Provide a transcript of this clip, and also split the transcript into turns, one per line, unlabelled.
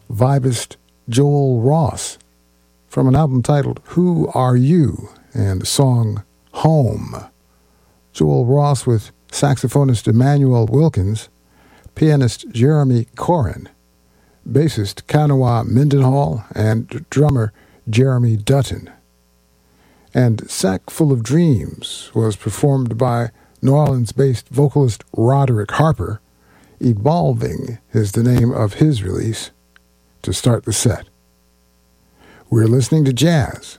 vibist Joel Ross from an album titled Who Are You? And the song Home. Joel Ross with saxophonist Emmanuel Wilkins, pianist Jeremy Corin, bassist Kanawa Mindenhall, and drummer Jeremy Dutton. And Sack Full of Dreams was performed by New Orleans-based vocalist Roderick Harper. Evolving is the name of his release to start the set. We're listening to jazz